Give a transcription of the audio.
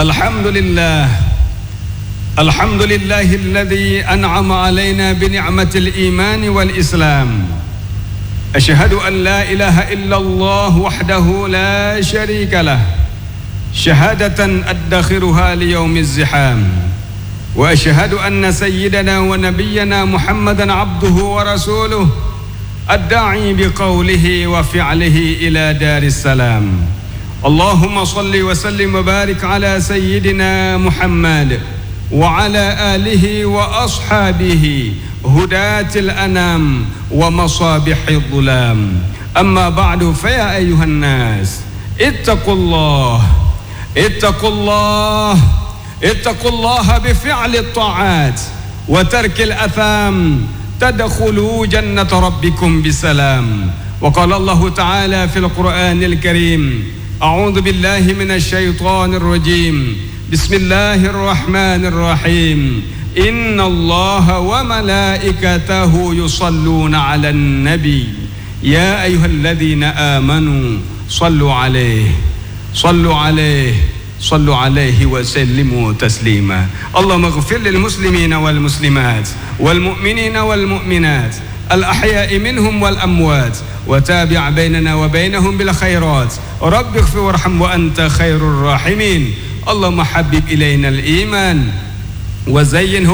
الحمد لله الذي أنعم علينا بنعمة الإيمان والإسلام. أشهد أن لا إله إلا الله وحده لا شريك له شهادة أدخرها ليوم الزحام، وأشهد أن سيدنا ونبينا محمدا عبده ورسوله الداعي بقوله وفعله إلى دار السلام. اللهم صل وسلم وبارك على سيدنا محمد وعلى آله وأصحابه هداة الأنام ومصابيح الظلام. أما بعد، فيا أيها الناس اتقوا الله بفعل الطاعات وترك الأثام تدخلوا جنة ربكم بسلام. وقال الله تعالى في القرآن الكريم: أعوذ بالله من الشيطان الرجيم، بسم الله الرحمن الرحيم. إن الله وملائكته يصلون على النبي يا أيها الذين آمنوا صلوا عليه وسلموا تسليما. اللهم اغفر للمسلمين والمسلمات والمؤمنين والمؤمنات الأحياء منهم والأموات، وتابع بيننا وبينهم بالخيرات. رب اغفر وارحم وأنت خير الراحمين. اللهم حبب إلينا الإيمان وزينه